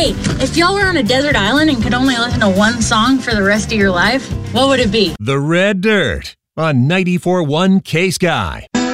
Hey, if y'all were on a desert island and could only listen to one song for the rest of your life, what would it be? The Red Dirt on 94.1 K-Sky.